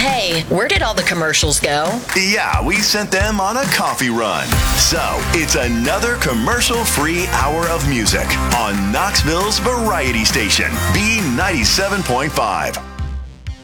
Hey, where did all the commercials go? Yeah, we sent them on a coffee run. So, it's another commercial-free hour of music on Knoxville's Variety Station, B97.5.